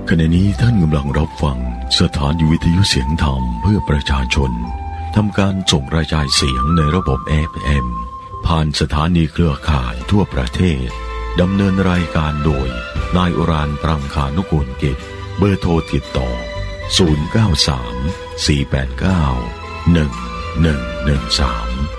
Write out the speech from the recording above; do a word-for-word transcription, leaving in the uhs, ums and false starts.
ขณะนี้ท่านกำลังรับฟังสถานีวิทยุเสียงธรรมเพื่อประชาชนทำการส่งกระจายเสียงในระบบ เอฟ เอ็ม ผ่านสถานีเครือข่ายทั่วประเทศดำเนินรายการโดยนายอุรานต์ ปรังคานุกูลกิจเบอร์โทรติดต่อศูนย์ เก้า สาม สี่ แปด เก้า หนึ่ง หนึ่ง หนึ่ง สาม